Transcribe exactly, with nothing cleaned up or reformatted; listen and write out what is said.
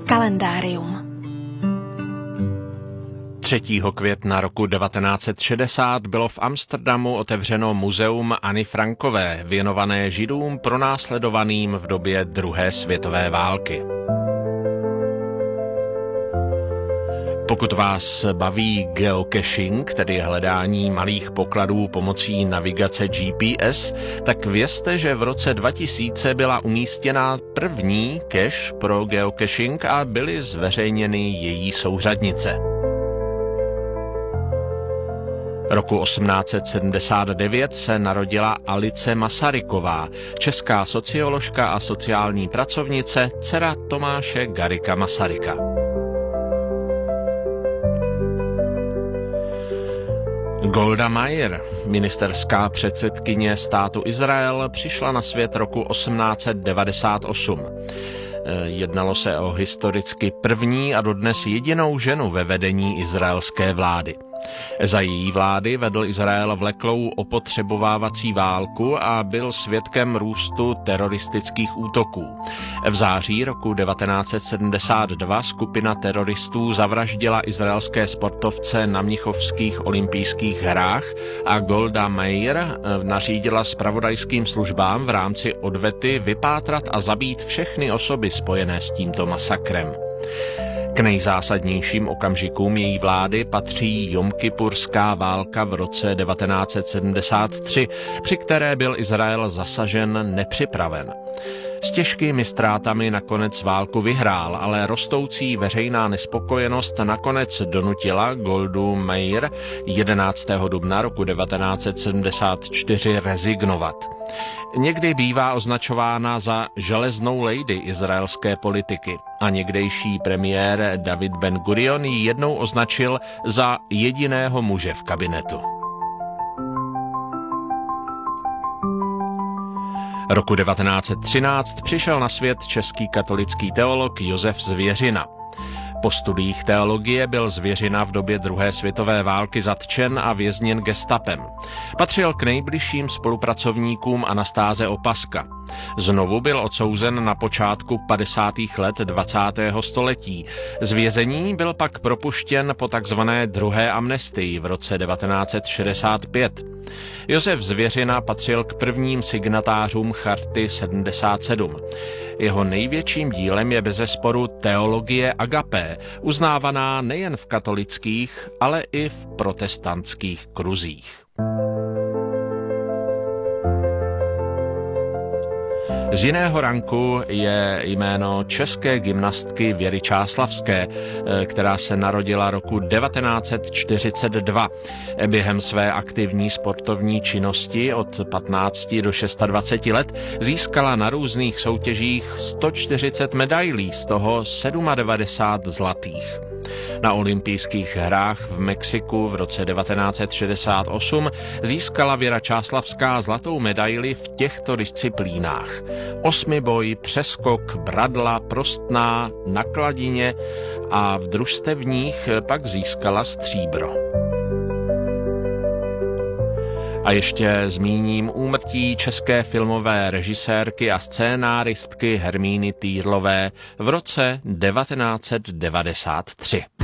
Kalendárium. třetího května roku devatenáct set šedesát bylo v Amsterdamu otevřeno muzeum Anny Frankové, věnované Židům pronásledovaným v době druhé světové války. Pokud vás baví geocaching, tedy hledání malých pokladů pomocí navigace G P S, tak vězte, že v roce dva tisíce byla umístěna první cache pro geocaching a byly zveřejněny její souřadnice. Roku osmnáct set sedmdesát devět se narodila Alice Masaryková, česká socioložka a sociální pracovnice, dcera Tomáše Garrigua Masaryka. Golda Meir, ministerská předsedkyně státu Izrael, přišla na svět roku osmnáct set devadesát osm. Jednalo se o historicky první a dodnes jedinou ženu ve vedení izraelské vlády. Za její vlády vedl Izrael vleklou opotřebovávací válku a byl svědkem růstu teroristických útoků. V září roku devatenáct set sedmdesát dva skupina teroristů zavraždila izraelské sportovce na mnichovských olympijských hrách a Golda Meir nařídila zpravodajským službám v rámci odvety vypátrat a zabít všechny osoby spojené s tímto masakrem. K nejzásadnějším okamžikům její vlády patří Jomkipurská válka v roce devatenáct set sedmdesát tři, při které byl Izrael zasažen nepřipraven. S těžkými ztrátami nakonec válku vyhrál, ale rostoucí veřejná nespokojenost nakonec donutila Goldu Meir jedenáctého dubna roku devatenáct set sedmdesát čtyři rezignovat. Někdy bývá označována za železnou lady izraelské politiky a někdejší premiér David Ben Gurion ji jednou označil za jediného muže v kabinetu. Roku devatenáct set třináct přišel na svět český katolický teolog Josef Zvěřina. Po studiích teologie byl Zvěřina v době druhé světové války zatčen a vězněn gestapem. Patřil k nejbližším spolupracovníkům Anastáze Opaska. Znovu byl odsouzen na počátku padesátých let dvacátého století. Z vězení byl pak propuštěn po takzvané druhé amnestii v roce devatenáct set šedesát pět. Josef Zvěřina patřil k prvním signatářům Charty sedmdesát sedm. Jeho největším dílem je bezesporu teologie agapé, uznávaná nejen v katolických, ale i v protestantských kruzích. Z jiného ranku je jméno české gymnastky Věry Čáslavské, která se narodila roku devatenáct set čtyřicet dva. Během své aktivní sportovní činnosti od patnácti do dvaceti šesti let získala na různých soutěžích sto čtyřicet medailí, z toho devadesát sedm zlatých. Na olympijských hrách v Mexiku v roce devatenáct set šedesát osm získala Věra Čáslavská zlatou medaili v těchto disciplínách: osmiboj, přeskok, bradla, prostná, na kladině a v družstevních pak získala stříbro. A ještě zmíním úmrtí české filmové režisérky a scénáristky Hermíny Týrlové v roce devatenáct set devadesát tři.